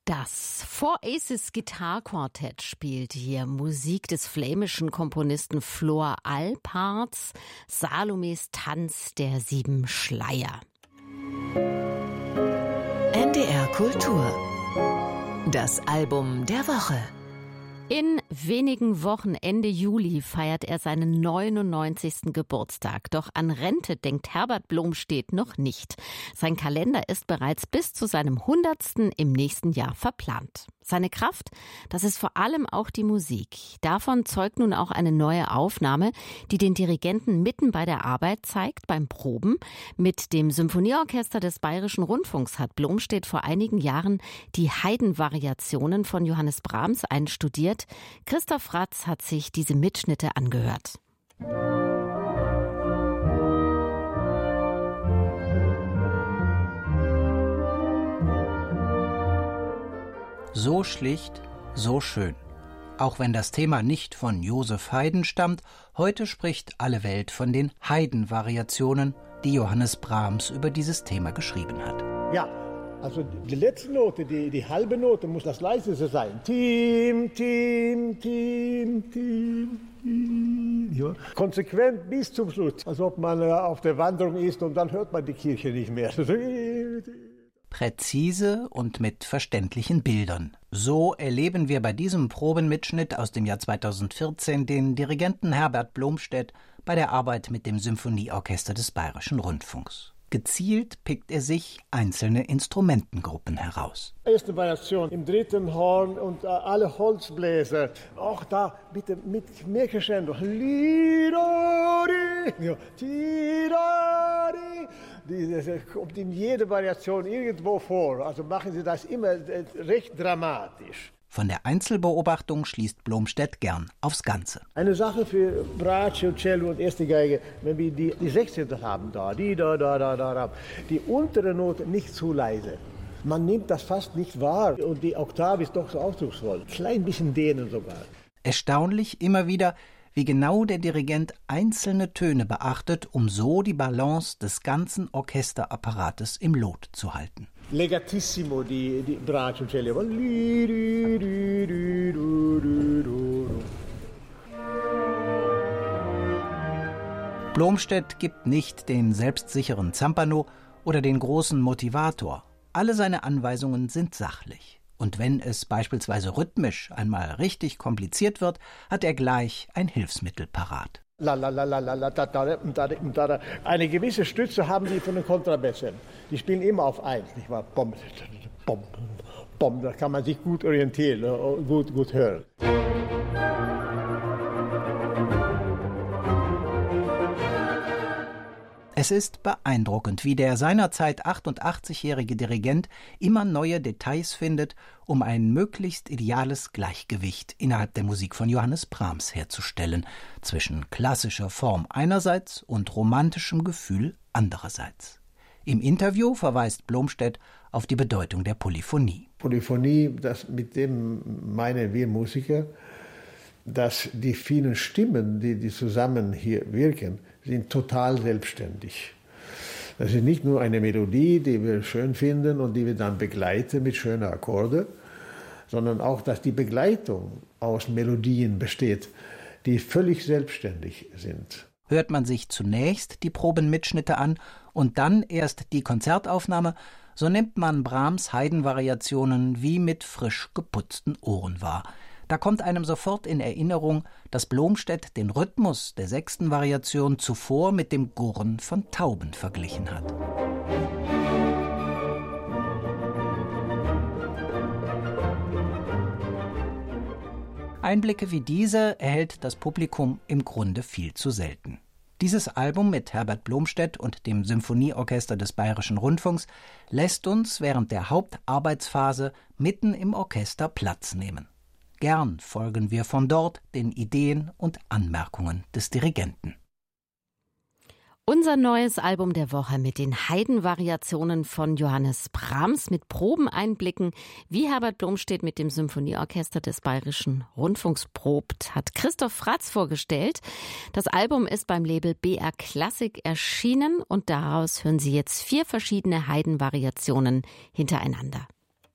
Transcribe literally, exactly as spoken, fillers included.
Das Four Aces Guitar Quartett spielt hier Musik des flämischen Komponisten Flor Alparts, Salomes Tanz der sieben Schleier. N D R Kultur. Das Album der Woche. In wenigen Wochen, Ende Juli, feiert er seinen neunundneunzigsten Geburtstag. Doch an Rente denkt Herbert Blomstedt noch nicht. Sein Kalender ist bereits bis zu seinem hundertsten im nächsten Jahr verplant. Seine Kraft, das ist vor allem auch die Musik. Davon zeugt nun auch eine neue Aufnahme, die den Dirigenten mitten bei der Arbeit zeigt, beim Proben. Mit dem Symphonieorchester des Bayerischen Rundfunks hat Blomstedt vor einigen Jahren die Haydn-Variationen von Johannes Brahms einstudiert. Christoph Ratz hat sich diese Mitschnitte angehört. So schlicht, so schön. Auch wenn das Thema nicht von Joseph Haydn stammt, heute spricht alle Welt von den Haydn-Variationen, die Johannes Brahms über dieses Thema geschrieben hat. Ja, also die letzte Note, die, die halbe Note muss das leiseste sein. Tim, tim, tim, tim, tim. Ja. Konsequent bis zum Schluss, als ob man äh, auf der Wanderung ist und dann hört man die Kirche nicht mehr. Präzise und mit verständlichen Bildern. So erleben wir bei diesem Probenmitschnitt aus dem Jahr zweitausendvierzehn den Dirigenten Herbert Blomstedt bei der Arbeit mit dem Symphonieorchester des Bayerischen Rundfunks. Gezielt pickt er sich einzelne Instrumentengruppen heraus. Erste Variation im dritten Horn und äh, alle Holzbläser. Auch da bitte mit mehr Crescendo. Ja. Das kommt in jeder Variation irgendwo vor. Also machen Sie das immer recht dramatisch. Von der Einzelbeobachtung schließt Blomstedt gern aufs Ganze. Eine Sache für Bratsche, Cello und erste Geige, wenn wir die, die Sechzehntel haben, da, die, da, da, da, da, da, die untere Note nicht zu leise. Man nimmt das fast nicht wahr und die Oktave ist doch so ausdrucksvoll. Klein bisschen dehnen sogar. Erstaunlich immer wieder, wie genau der Dirigent einzelne Töne beachtet, um so die Balance des ganzen Orchesterapparates im Lot zu halten. Legatissimo die, die Bratsche und Cello. Blomstedt gibt nicht den selbstsicheren Zampano oder den großen Motivator. Alle seine Anweisungen sind sachlich. Und wenn es beispielsweise rhythmisch einmal richtig kompliziert wird, hat er gleich ein Hilfsmittel parat. Eine gewisse Stütze haben die von den Kontrabässen. Die spielen immer auf eins, nicht wahr? Bom, bom, bom. Da kann man sich gut orientieren, gut, gut hören. Es ist beeindruckend, wie der seinerzeit achtundachtzigjährige Dirigent immer neue Details findet, um ein möglichst ideales Gleichgewicht innerhalb der Musik von Johannes Brahms herzustellen, zwischen klassischer Form einerseits und romantischem Gefühl andererseits. Im Interview verweist Blomstedt auf die Bedeutung der Polyphonie. Polyphonie, das mit dem meinen wir Musiker, dass die vielen Stimmen, die, die zusammen hier wirken, sind total selbstständig. Das ist nicht nur eine Melodie, die wir schön finden und die wir dann begleiten mit schönen Akkorden, sondern auch, dass die Begleitung aus Melodien besteht, die völlig selbstständig sind. Hört man sich zunächst die Probenmitschnitte an und dann erst die Konzertaufnahme, so nimmt man Brahms Haydn-Variationen wie mit frisch geputzten Ohren wahr. Da kommt einem sofort in Erinnerung, dass Blomstedt den Rhythmus der sechsten Variation zuvor mit dem Gurren von Tauben verglichen hat. Einblicke wie diese erhält das Publikum im Grunde viel zu selten. Dieses Album mit Herbert Blomstedt und dem Symphonieorchester des Bayerischen Rundfunks lässt uns während der Hauptarbeitsphase mitten im Orchester Platz nehmen. Gern folgen wir von dort den Ideen und Anmerkungen des Dirigenten. Unser neues Album der Woche mit den Haydn-Variationen von Johannes Brahms mit Probeneinblicken, wie Herbert Blomstedt mit dem Symphonieorchester des Bayerischen Rundfunks probt, hat Christoph Ratz vorgestellt. Das Album ist beim Label B R Classic erschienen und daraus hören Sie jetzt vier verschiedene Haydn-Variationen hintereinander.